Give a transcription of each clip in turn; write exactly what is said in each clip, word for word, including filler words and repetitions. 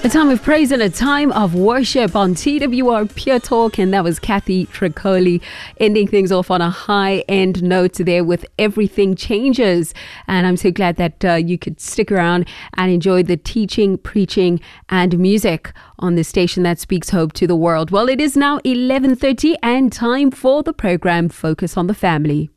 A time of praise and a time of worship on T W R Pure Talk, and that was Kathy Tricoli ending things off on a high-end note there with Everything Changes. And I'm so glad that uh, you could stick around and enjoy the teaching, preaching, and music on the station that speaks hope to the world. Well, it is now eleven thirty and time for the program Focus on the Family.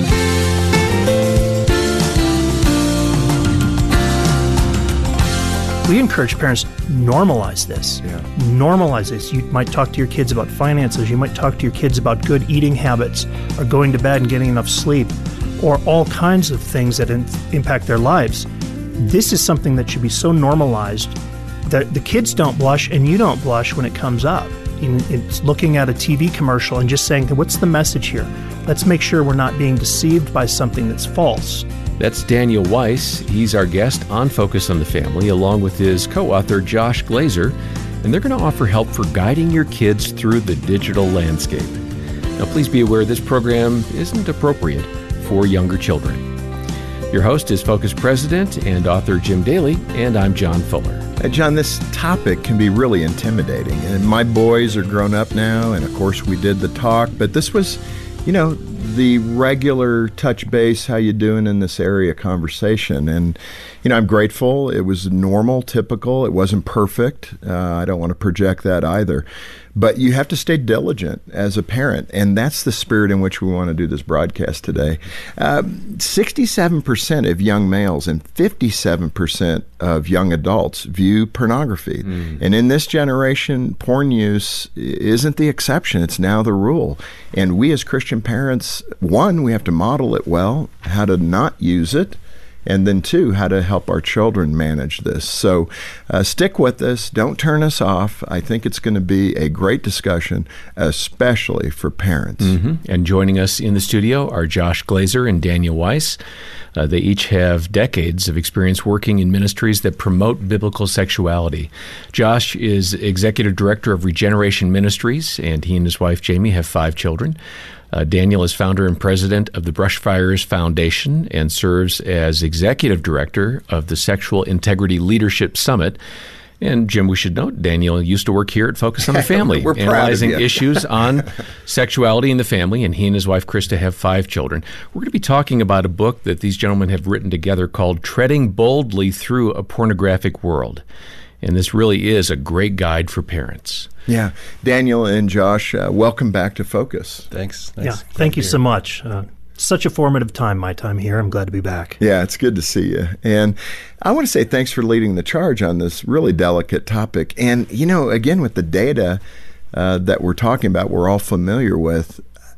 We encourage parents, normalize this. Yeah. Normalize this. You might talk to your kids about finances. You might talk to your kids about good eating habits or going to bed and getting enough sleep or all kinds of things that in- impact their lives. This is something that should be so normalized that the kids don't blush and you don't blush when it comes up. It's looking at a T V commercial and just saying, what's the message here? Let's make sure we're not being deceived by something that's false. That's Daniel Weiss. He's our guest on Focus on the Family, along with his co-author, Josh Glazer, and they're going to offer help for guiding your kids through the digital landscape. Now, please be aware this program isn't appropriate for younger children. Your host is Focus President and author Jim Daly, and I'm John Fuller. Uh, John, this topic can be really intimidating, and my boys are grown up now, and of course we did the talk, but this was, you know, the regular touch base, how you doing in this area conversation. And, you know, I'm grateful. It was normal, typical. It wasn't perfect. Uh, I don't want to project that either. But you have to stay diligent as a parent, and that's the spirit in which we want to do this broadcast today. Uh, sixty-seven percent of young males and fifty-seven percent of young adults view pornography. Mm. And in this generation, porn use isn't the exception. It's now the rule. And we as Christian parents, one, we have to model it well, how to not use it. And then, two, how to help our children manage this. So uh, stick with us. Don't turn us off. I think it's going to be a great discussion, especially for parents. Mm-hmm. And joining us in the studio are Josh Glazer and Daniel Weiss. Uh, they each have decades of experience working in ministries that promote biblical sexuality. Josh is Executive Director of Regeneration Ministries, and he and his wife, Jamie, have five children. Uh, Daniel is founder and president of the Brushfires Foundation and serves as executive director of the Sexual Integrity Leadership Summit. And Jim, we should note, Daniel used to work here at Focus on the Family, We're proud analyzing of you. issues on sexuality in the family, and he and his wife, Krista, have five children. We're going to be talking about a book that these gentlemen have written together called Treading Boldly Through a Pornographic World. And this really is a great guide for parents. Yeah. Daniel and Josh, uh, welcome back to Focus. Thanks. Yeah, Thanks. thank you so much. Uh, such a formative time, my time here. I'm glad to be back. Yeah, it's good to see you. And I want to say thanks for leading the charge on this really delicate topic. And, you know, again, with the data uh, that we're talking about, we're all familiar with,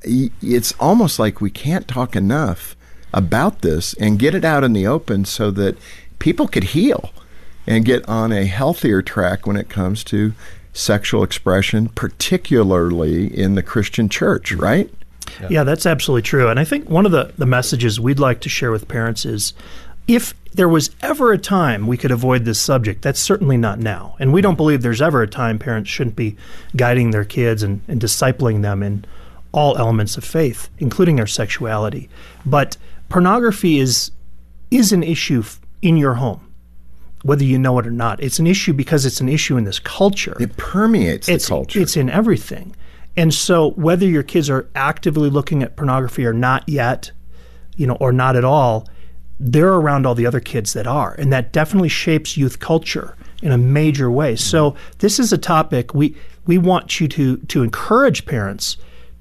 it's almost like we can't talk enough about this and get it out in the open so that people could heal and get on a healthier track when it comes to sexual expression, particularly in the Christian church, right? Yeah. yeah, that's absolutely true. And I think one of the, the messages we'd like to share with parents is if there was ever a time we could avoid this subject, that's certainly not now. And we don't believe there's ever a time parents shouldn't be guiding their kids and, and discipling them in all elements of faith, including their sexuality. But pornography is is an issue in your home, whether you know it or not. It's an issue because it's an issue in this culture. It permeates the it's, culture. It's in everything. And so whether your kids are actively looking at pornography or not yet, you know, or not at all, they're around all the other kids that are. And that definitely shapes youth culture in a major way. So this is a topic we we want you to to encourage parents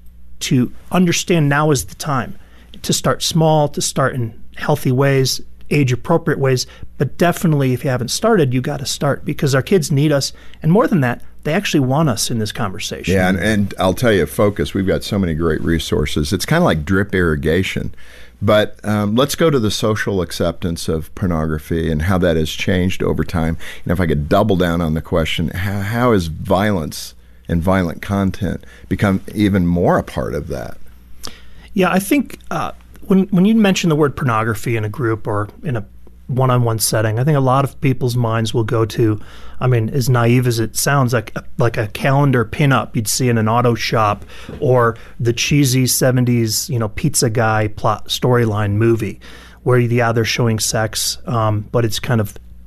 to understand now is the time to start small, to start in healthy ways, age-appropriate ways, but definitely if you haven't started, you got to start because our kids need us, and more than that, they actually want us in this conversation. Yeah, and, and I'll tell you, Focus, we've got so many great resources. It's kind of like drip irrigation, but um, let's go to the social acceptance of pornography and how that has changed over time. And if I could double down on the question, how, how has violence and violent content become even more a part of that? Yeah, I think uh, when when you mention the word pornography in a group or in a one-on-one setting, I think a lot of people's minds will go to, I mean, as naive as it sounds, like like a calendar pinup you'd see in an auto shop or the cheesy seventies, you know, pizza guy plot storyline movie where, yeah, they're showing sex, um, but it's kind of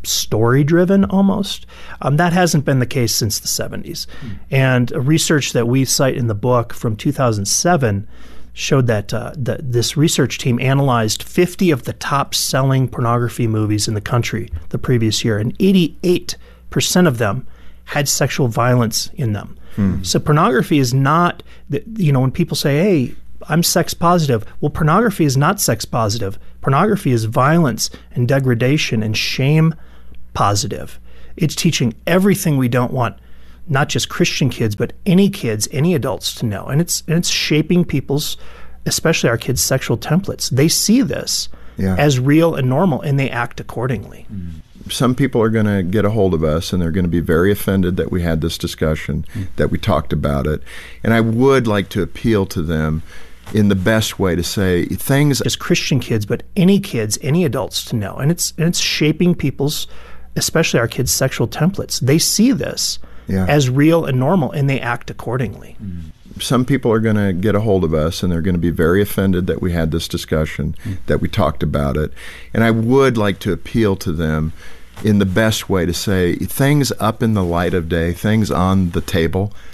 story-driven almost. Um, that hasn't been the case since the seventies. Mm. And a research that we cite in the book from two thousand seven showed that uh, the, this research team analyzed fifty of the top-selling pornography movies in the country the previous year, and eighty-eight percent of them had sexual violence in them. Hmm. So pornography is not, you know, when people say, hey, I'm sex positive. Well, pornography is not sex positive. Pornography is violence and degradation and shame positive. It's teaching everything we don't want, not just Christian kids, but any kids, any adults to know. And it's and it's shaping people's, especially our kids' sexual templates. They see this yeah. as real and normal, and they act accordingly. Mm. Some people are going to get a hold of us, and they're going to be very offended that we had this discussion, mm. that we talked about it. And I would like to appeal to them in the best way to say things as Christian kids, but any kids, any adults to know. And it's and it's shaping people's, especially our kids' sexual templates. They see this yeah. as real and normal, and they act accordingly. Mm. Some people are going to get a hold of us, and they're going to be very offended that we had this discussion, mm. that we talked about it. And I would like to appeal to them in the best way to say things up in the light of day, things on the table,